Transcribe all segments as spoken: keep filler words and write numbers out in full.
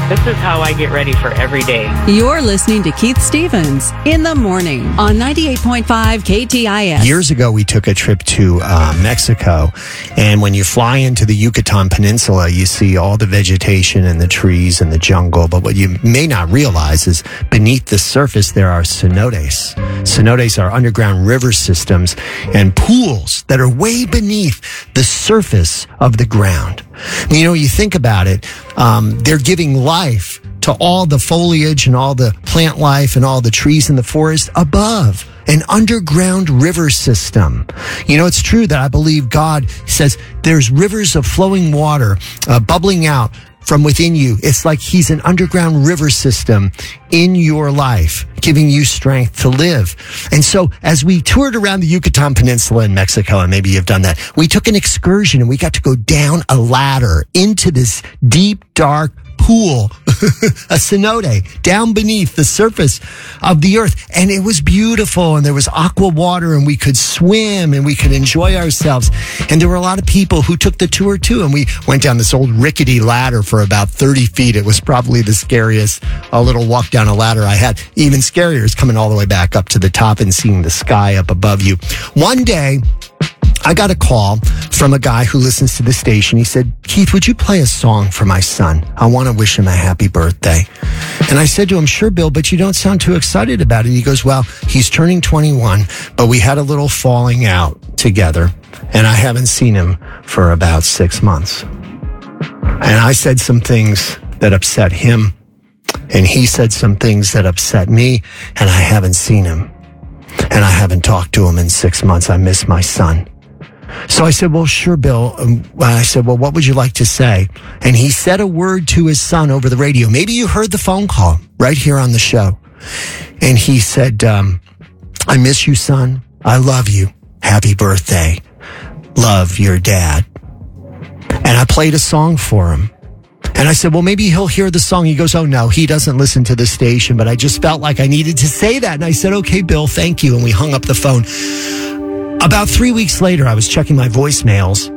This is how I get ready for every day. You're listening to Keith Stevens in the morning on ninety-eight point five K T I S. Years ago, we took a trip to uh, Mexico, and when you fly into the Yucatan Peninsula, you see all the vegetation and the trees and the jungle, but what you may not realize is beneath the surface, there are cenotes. Cenotes are underground river systems and pools that are way beneath the surface of the ground. You know, you think about it, um, they're giving life to all the foliage and all the plant life and all the trees in the forest above an underground river system. You know, it's true that I believe God says there's rivers of flowing water uh, bubbling out from within you. It's like he's an underground river system in your life, giving you strength to live. And so as we toured around the Yucatan Peninsula in Mexico, and maybe you've done that, we took an excursion and we got to go down a ladder into this deep, dark pool, a cenote, down beneath the surface of the earth. And it was beautiful, and there was aqua water, and we could swim and we could enjoy ourselves. And there were a lot of people who took the tour too. And we went down this old rickety ladder for about thirty feet. It was probably the scariest a little walk down a ladder I had. Even scarier is coming all the way back up to the top and seeing the sky up above you. One day, I got a call from a guy who listens to the station. He said, Keith, would you play a song for my son? I want to wish him a happy birthday. And I said to him, sure, Bill, but you don't sound too excited about it. He goes, well, he's turning twenty-one, but we had a little falling out together, and I haven't seen him for about six months. And I said some things that upset him, and he said some things that upset me, and I haven't seen him. And I haven't talked to him in six months. I miss my son. So I said, well, sure, Bill. Um, I said, well, what would you like to say? And he said a word to his son over the radio. Maybe you heard the phone call right here on the show. And he said, um, I miss you, son. I love you. Happy birthday. Love, your dad. And I played a song for him. And I said, well, maybe he'll hear the song. He goes, oh, no, he doesn't listen to the station. But I just felt like I needed to say that. And I said, okay, Bill, thank you. And we hung up the phone. About three weeks later, I was checking my voicemails,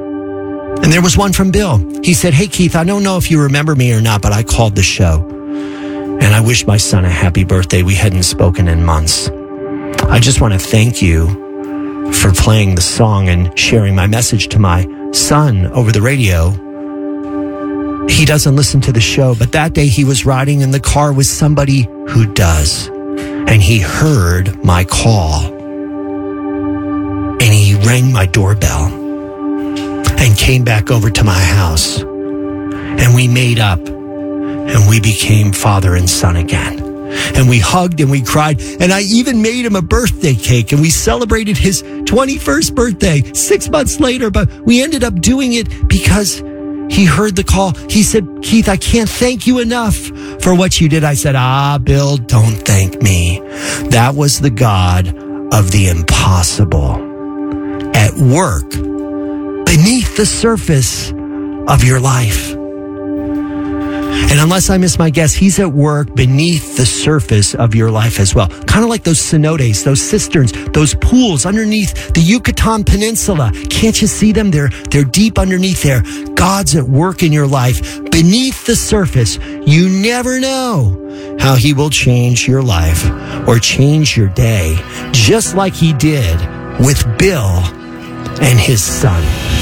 and there was one from Bill. He said, hey, Keith, I don't know if you remember me or not, but I called the show, and I wished my son a happy birthday. We hadn't spoken in months. I just want to thank you for playing the song and sharing my message to my son over the radio. He doesn't listen to the show, but that day he was riding in the car with somebody who does, and he heard my call. And he rang my doorbell and came back over to my house. And we made up, and we became father and son again. And we hugged and we cried. And I even made him a birthday cake. And we celebrated his twenty-first birthday six months later. But we ended up doing it because he heard the call. He said, Keith, I can't thank you enough for what you did. I said, ah, Bill, don't thank me. That was the God of the impossible at work beneath the surface of your life. And unless I miss my guess, he's at work beneath the surface of your life as well. Kind of like those cenotes, those cisterns, those pools underneath the Yucatan Peninsula. Can't you see them? They're, they're deep underneath there. God's at work in your life beneath the surface. You never know how he will change your life or change your day, just like he did with Bill and his son.